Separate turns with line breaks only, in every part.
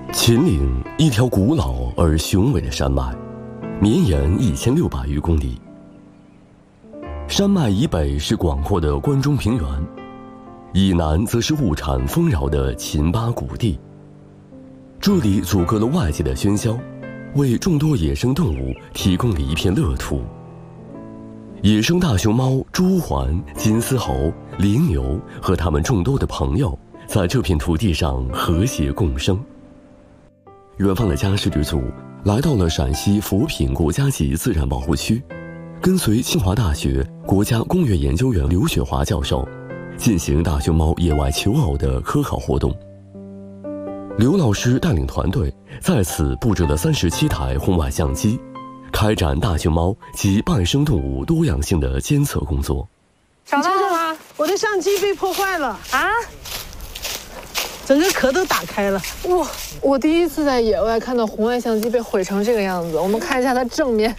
秦岭，一条古老而雄伟的山脉，绵延1600余公里。山脉以北是广阔的关中平原，以南则是物产丰饶的秦巴谷地。这里阻隔了外界的喧嚣，为众多野生动物提供了一片乐土。野生大熊猫、朱鹮、金丝猴、羚牛和它们众多的朋友，在这片土地上和谐共生。远方的家世之组来到了陕西扶贫国家级自然保护区，跟随清华大学国家公园研究员刘雪华教授进行大熊猫野外求偶的科考活动。刘老师带领团队在此布置了37台红外相机，开展大熊猫及半生动物多样性的监测工作。
找到了吗？
我的相机被破坏了
啊！
整个壳都打开了。
哇！我第一次在野外看到红外相机被毁成这个样子。我们看一下它正面，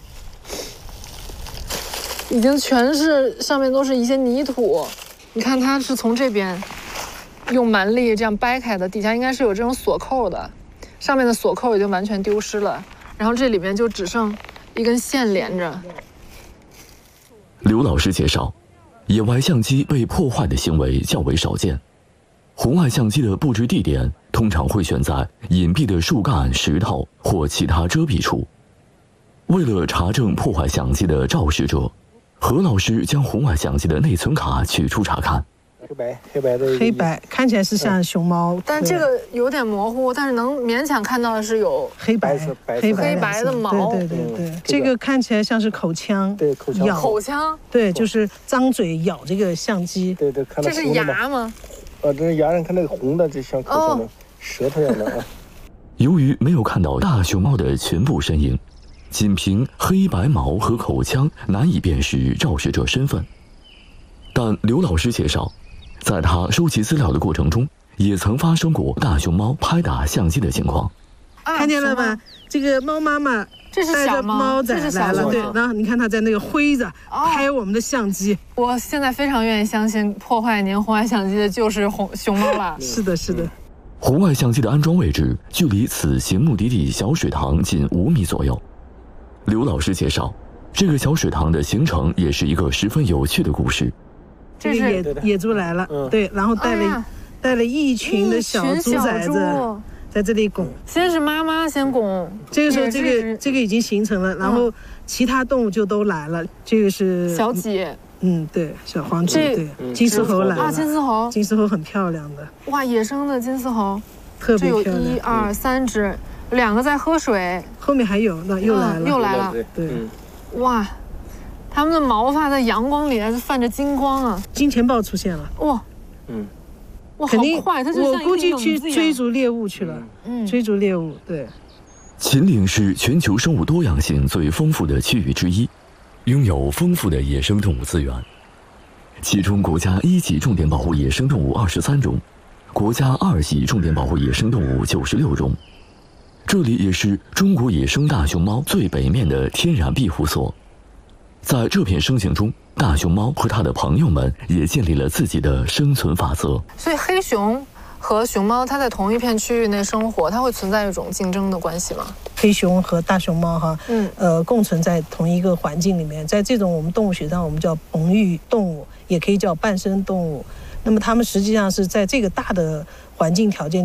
已经全是上面都是一些泥土。你看它是从这边用蛮力这样掰开的，底下应该是有这种锁扣的，上面的锁扣已经完全丢失了，然后这里面就只剩一根线连着。
刘老师介绍，野外相机被破坏的行为较为少见。红外相机的布置地点通常会选在隐蔽的树干、石头或其他遮蔽处。为了查证破坏相机的肇事者，何老师将红外相机的内存卡取出查看。
黑白看起来是像熊猫，
但这个有点模糊，但是能勉强看到的是有
黑白
的毛。
对，这个看起来像是口腔，
对，
口腔，
对，就是张嘴咬这个相机。
对，看到
这是牙吗？
这是牙上看那个红的，就像口腔的舌头一样的啊。
由于没有看到大熊猫的全部身影，仅凭黑白毛和口腔难以辨识肇事者身份。但刘老师介绍，在他收集资料的过程中，也曾发生过大熊猫拍打相机的情况。
看见了吧？这个猫妈妈带着猫仔来了，对，然后你看它在那个挥着拍我们的相机。
我现在非常愿意相信破坏您红外相机的就是熊猫了。
是的。
红外相机的安装位置距离此行目的地小水塘仅5米左右。刘老师介绍，这个小水塘的形成也是一个十分有趣的故事。
这个野猪来了，对，然后带了一群的小猪崽子在这里拱。
先是妈妈先拱，
这个时候这个已经形成了，然后其他动物就都来了。这个是
小几，
对，小黄鸡，对，金丝猴来了。金丝猴很漂亮的。哇，
野生的金丝猴
特别漂亮。
这有1、2、3只，2个在喝水，
后面还有，那又来了，对，
哇。它们的毛发在阳光里还是泛着金光啊！
金钱豹出现了，
哇，哇，
肯定
好快，它就像一个
我估计去追逐猎物去了，追逐猎物，对。
秦岭是全球生物多样性最丰富的区域之一，拥有丰富的野生动物资源，其中国家1级重点保护野生动物23种，国家2级重点保护野生动物96种。这里也是中国野生大熊猫最北面的天然庇护所。在这片生境中，大熊猫和它的朋友们也建立了自己的生存法则。
所以黑熊和熊猫它在同一片区域内生活，它会存在一种竞争的关系吗？
黑熊和大熊猫共存在同一个环境里面，在这种我们动物学上我们叫本域动物，也可以叫半生动物。那么它们实际上是在这个大的环境条件